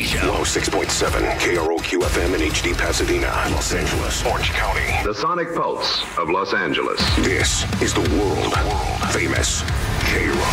Show. 106.7 KROQ FM in HD Pasadena, Los Angeles, Orange County. The Sonic Pulse of Los Angeles. This is the world famous KROQ.